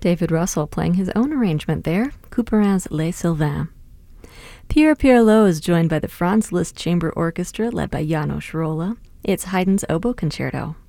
David Russell playing his own arrangement there, Couperin's Les Sylvains. Pierre Pierrot is joined by the Franz Liszt Chamber Orchestra led by János Róla. It's Haydn's Oboe Concerto.